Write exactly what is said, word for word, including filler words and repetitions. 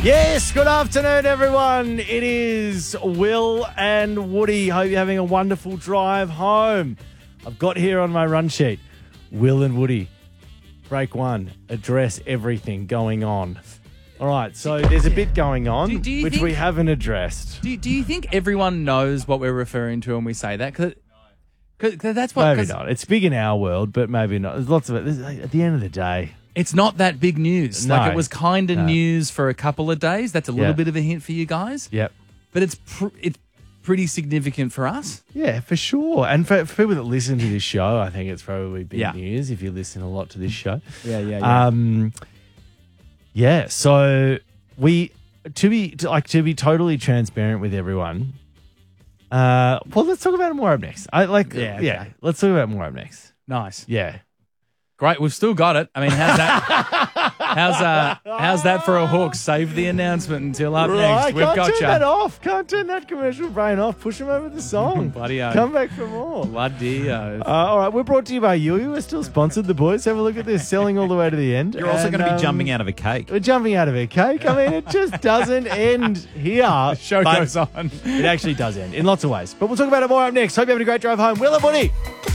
Yes, good afternoon, everyone. It is Will and Woody. Hope you're having a wonderful drive home. I've got here on my run sheet, Will and Woody. Break one, address everything going on. All right, so there's a bit going on, Do- do you which think- we haven't addressed. Do you, do you think everyone knows what we're referring to when we say that? Because that's what. Maybe 'cause not. It's big in our world, but maybe not. There's lots of it. There's- At the end of the day, It's not that big news. No. Like it was kind of No. news for a couple of days. That's a little Yeah. bit of a hint for you guys. yep. But it's pr- it's pretty significant for us. Yeah, for sure. And for, for people that listen to this show, I think it's probably big Yeah. news if you listen a lot to this show. Yeah, yeah, Um, yeah. So we to be to, like to be totally transparent with everyone. Uh, well, let's talk about it more up next. I like. Yeah, Yeah. okay. Let's talk about it more up next. Nice. Yeah. Great. We've still got it. I mean, how's that? how's uh how's that for a hook? Save the announcement until up next. We've Can't got turn that you. off. Can't turn that commercial brain off. Push them over the song. Bloody oath. Come back for more. Bloody oath. Uh, all right, we're brought to you by Yui. We're still sponsored, the boys. Have a look at this, selling all the way to the end. You're also And, going to be um, jumping out of a cake. We're jumping out of a cake. I mean, it just doesn't end here. Show But goes on. It actually does end in lots of ways. But we'll talk about it more up next. Hope you're having a great drive home. Will and Woody.